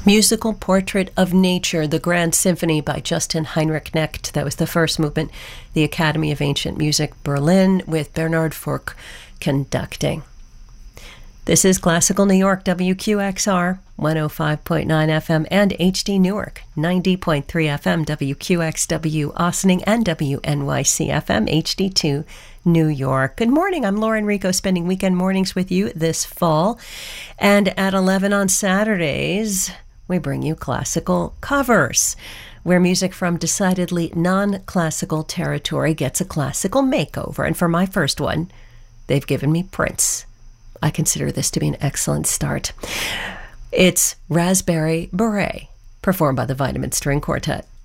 Musical Portrait of Nature, the Grand Symphony by Justin Heinrich Knecht. That was the first movement. The Academy of Ancient Music, Berlin, with Bernard Furch conducting. This is Classical New York, WQXR, 105.9 FM, and HD Newark, 90.3 FM, WQXW Austining, and WNYC FM, HD2 New York. Good morning. I'm Lauren Rico, spending weekend mornings with you this fall. And at 11 on Saturdays, we bring you classical covers, where music from decidedly non-classical territory gets a classical makeover. And for my first one, they've given me Prince. I consider this to be an excellent start. It's Raspberry Beret, performed by the Vitamin String Quartet.